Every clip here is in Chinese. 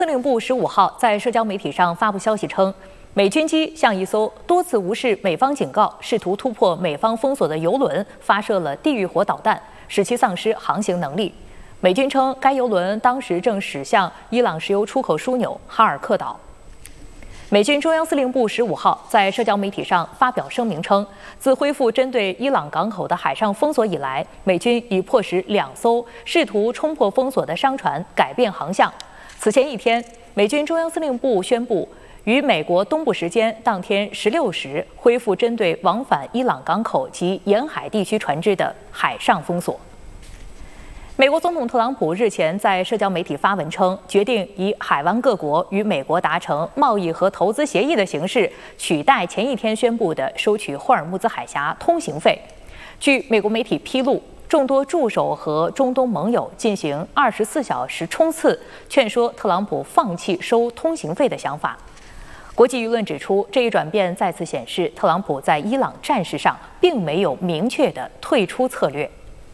司令部15号在社交媒体上发布消息称，美军机向一艘多次无视美方警告、试图突破美方封锁的油轮发射了地狱火导弹，使其丧失航行能力。美军称，该油轮当时正驶向伊朗石油出口枢纽哈尔克岛。美军中央司令部15号在社交媒体上发表声明称，自恢复针对伊朗港口的海上封锁以来，美军已迫使2艘试图冲破封锁的商船改变航向。此前一天，美军中央司令部宣布，于美国东部时间当天16时恢复针对往返伊朗港口及沿海地区船只的海上封锁。美国总统特朗普日前在社交媒体发文称，决定以海湾各国与美国达成贸易和投资协议的形式，取代前一天宣布的收取霍尔木兹海峡通行费。据美国媒体披露，众多助手和中东盟友进行24小时冲刺，劝说特朗普放弃收通行费的想法。国际舆论指出，这一转变再次显示，特朗普在伊朗战事上并没有明确的退出策略。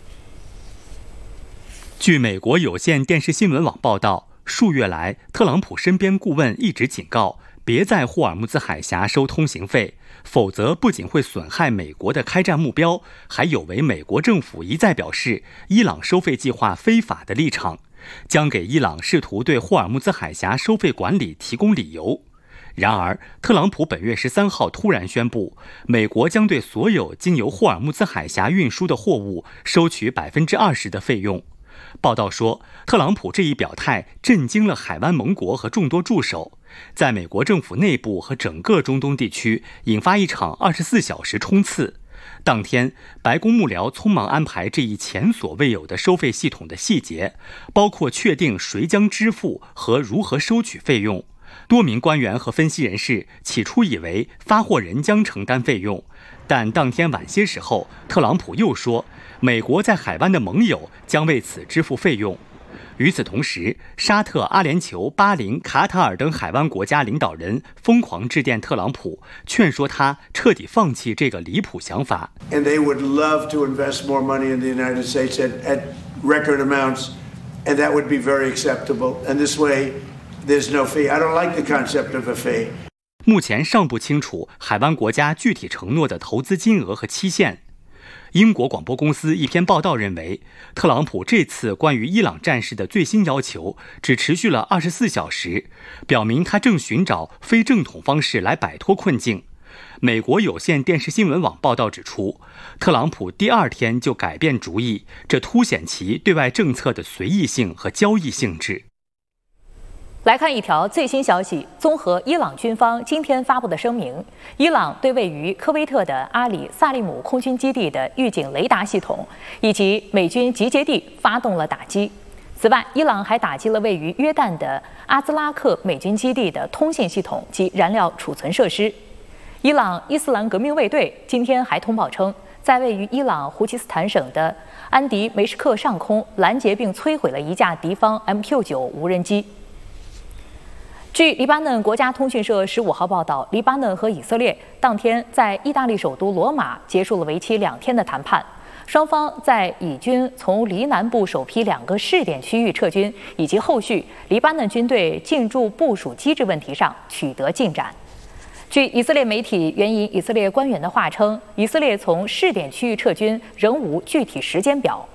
据美国有线电视新闻网报道，数月来，特朗普身边顾问一直警告，别在霍尔木兹海峡收通行费，否则不仅会损害美国的开战目标，还有违美国政府一再表示伊朗收费计划非法的立场，将给伊朗试图对霍尔木兹海峡收费管理提供理由。然而，特朗普本月13号突然宣布，美国将对所有经由霍尔木兹海峡运输的货物收取20%的费用。报道说，特朗普这一表态震惊了海湾盟国和众多助手，在美国政府内部和整个中东地区引发一场24小时冲刺。当天，白宫幕僚匆忙安排这一前所未有的收费系统的细节，包括确定谁将支付和如何收取费用。多名官员和分析人士起初以为发货人将承担费用，但当天晚些时候，特朗普又说，美国在海湾的盟友将为此支付费用。与此同时，沙特、阿联酋、巴林、卡塔尔等海湾国家领导人疯狂致电特朗普，劝说他彻底放弃这个离谱想法。 And they would love to invest more money in the United States at record amounts, and that would be very acceptable. And this way, there's no fee. I don't like the concept of a fee. 目前尚不清楚海湾国家具体承诺的投资金额和期限。英国广播公司一篇报道认为，特朗普这次关于伊朗战事的最新要求只持续了24小时，表明他正寻找非正统方式来摆脱困境。美国有线电视新闻网报道指出，特朗普第2天就改变主意，这凸显其对外政策的随意性和交易性质。 来看一条最新消息，综合伊朗军方今天发布的声明，伊朗对位于科威特的阿里萨利姆空军基地的预警雷达系统以及美军集结地发动了打击。此外，伊朗还打击了位于约旦的阿兹拉克美军基地的通信系统及燃料储存设施。伊朗伊斯兰革命卫队今天还通报称，在位于伊朗胡奇斯坦省的安迪梅什克上空拦截并摧毁了一架敌方 MQ-9 无人机。据黎巴嫩国家通讯社15号报道，黎巴嫩和以色列当天在意大利首都罗马结束了为期2天的谈判，双方在以军从黎南部首批2个试点区域撤军以及后续黎巴嫩军队进驻部署机制问题上取得进展。据以色列媒体援引以色列官员的话称，以色列从试点区域撤军仍无具体时间表。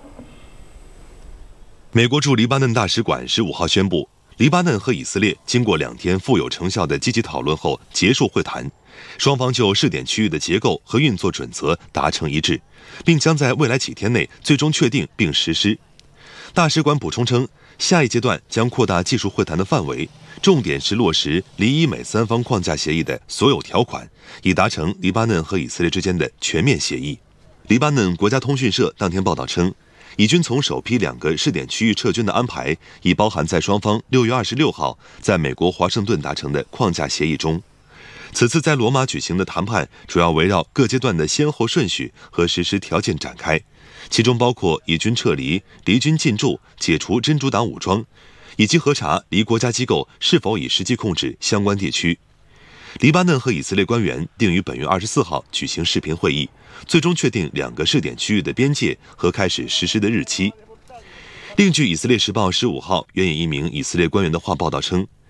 美国驻黎巴嫩大使馆15号宣布，黎巴嫩和以色列经过2天富有成效的积极讨论后结束会谈，双方就试点区域的结构和运作准则达成一致，并将在未来几天内最终确定并实施。大使馆补充称，下一阶段将扩大技术会谈的范围，重点是落实黎以美3方框架协议的所有条款，以达成黎巴嫩和以色列之间的全面协议。黎巴嫩国家通讯社当天报道称，以军从首批2个试点区域撤军的安排已包含在双方6月26号在美国华盛顿达成的框架协议中。此次在罗马举行的谈判主要围绕各阶段的先后顺序和实施条件展开，其中包括以军撤离、离军进驻、解除真主党武装，以及核查离国家机构是否已实际控制相关地区。黎巴嫩和以色列官员定于本月24号举行视频会议，最终确定2个试点区域的边界和开始实施的日期。另据以色列时报15号援引一名以色列官员的话报道称，